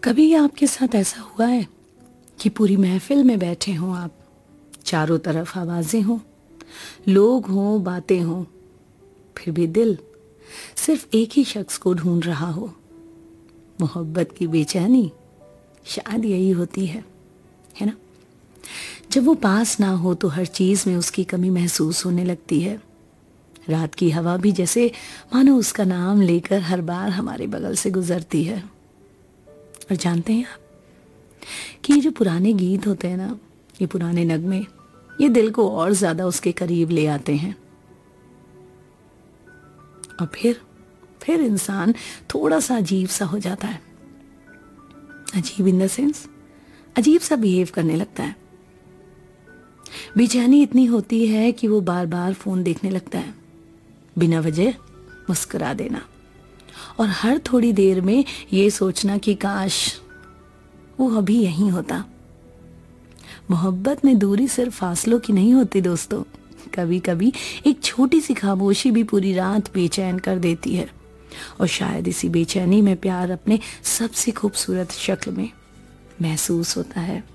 कभी आपके साथ ऐसा हुआ है कि पूरी महफिल में बैठे हों आप, चारों तरफ आवाजें हों, लोग हों, बातें हों, फिर भी दिल सिर्फ एक ही शख्स को ढूंढ रहा हो। मोहब्बत की बेचैनी शायद यही होती है ना? जब वो पास ना हो तो हर चीज में उसकी कमी महसूस होने लगती है। रात की हवा भी जैसे मानो उसका नाम लेकर हर बार हमारे बगल से गुजरती है। और जानते हैं आप कि ये जो पुराने गीत होते हैं ना, ये पुराने नगमे, ये दिल को और ज्यादा उसके करीब ले आते हैं। और फिर इंसान थोड़ा सा अजीब सा हो जाता है। अजीब इन द सेंस, अजीब सा बिहेव करने लगता है। बेचैनी इतनी होती है कि वो बार बार फोन देखने लगता है, बिना वजह मुस्कुरा देना, और हर थोड़ी देर में ये सोचना कि काश वो अभी यहीं होता। मोहब्बत में दूरी सिर्फ फासलों की नहीं होती दोस्तों, कभी कभी एक छोटी सी खामोशी भी पूरी रात बेचैन कर देती है। और शायद इसी बेचैनी में प्यार अपने सबसे खूबसूरत शक्ल में महसूस होता है।